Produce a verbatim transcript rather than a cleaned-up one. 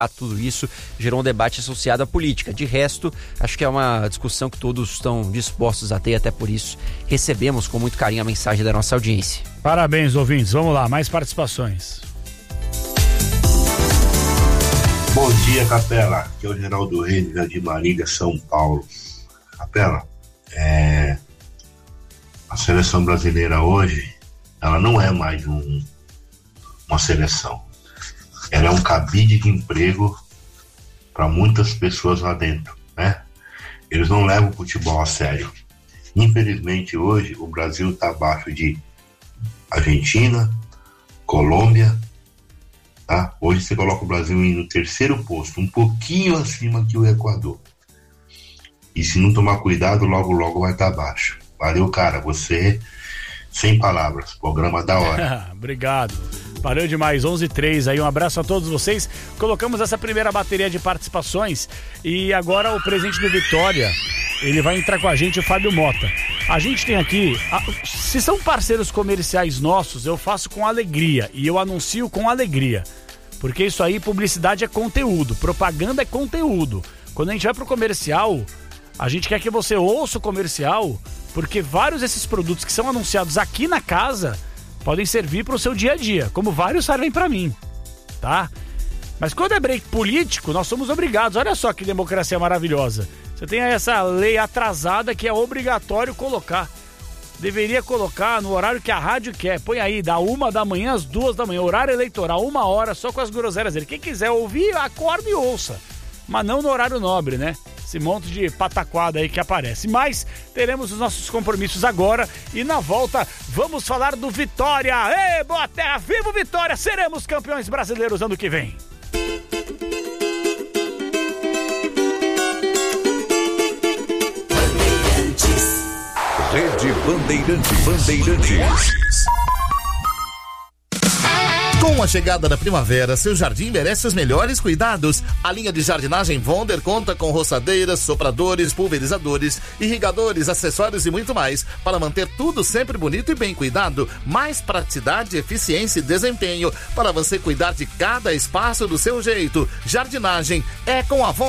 tudo isso gerou um debate associado à política. De resto, acho que é uma discussão que todos estão dispostos a ter, até por isso recebemos com muito carinho a mensagem da nossa audiência. Parabéns, ouvintes. Vamos lá, mais participações. Bom dia, Capela. Aqui é o Geraldo Reis, de Marília, São Paulo. Capela, é... a seleção brasileira hoje, ela não é mais um... uma seleção. Ela é um cabide de emprego para muitas pessoas lá dentro, né? Eles não levam o futebol a sério. Infelizmente, hoje, o Brasil está abaixo de Argentina, Colômbia, tá? Hoje você coloca o Brasil no terceiro posto, um pouquinho acima que o Equador. E se não tomar cuidado, logo, logo vai estar abaixo. Valeu, cara. Você, sem palavras. Programa da hora. Obrigado. Valeu demais, onze e três aí, um abraço a todos vocês. Colocamos essa primeira bateria de participações e agora o presidente do Vitória, ele vai entrar com a gente, o Fábio Mota. A gente tem aqui, a, se são parceiros comerciais nossos, eu faço com alegria e eu anuncio com alegria, porque isso aí, publicidade é conteúdo, propaganda é conteúdo. Quando a gente vai pro comercial, a gente quer que você ouça o comercial, porque vários desses produtos que são anunciados aqui na casa podem servir para o seu dia a dia, como vários servem para mim, tá? Mas quando é break político, nós somos obrigados. Olha só que democracia maravilhosa. Você tem essa lei atrasada que é obrigatório colocar. Deveria colocar no horário que a rádio quer. Põe aí, da uma da manhã às duas da manhã, horário eleitoral, uma hora, só com as groselhas dele. Quem quiser ouvir, acorda e ouça. Mas não no horário nobre, né? Esse monte de pataquada aí que aparece. Mas teremos os nossos compromissos agora e na volta vamos falar do Vitória. Ê, boa terra, vivo Vitória! Seremos campeões brasileiros ano que vem. Rede Bandeirantes. Bandeirantes. Com a chegada da primavera, seu jardim merece os melhores cuidados. A linha de jardinagem Vonder conta com roçadeiras, sopradores, pulverizadores, irrigadores, acessórios e muito mais para manter tudo sempre bonito e bem cuidado. Mais praticidade, eficiência e desempenho para você cuidar de cada espaço do seu jeito. Jardinagem é com a Vonder.